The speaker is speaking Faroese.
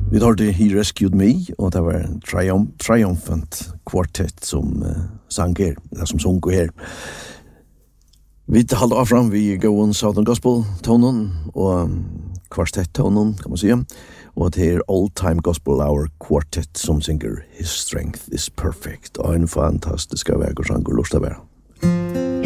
Vi hørte He Rescued Me, og det var en triumphant quartet som sang her, eller som sang her. Vi halde av fram vi Go Southern Gospel-tonen, og kvartett-tonen, kan man sige. Og det er Old Time Gospel Hour Quartet som synger His Strength is Perfect, og en fantastisk av sanger, lust av være.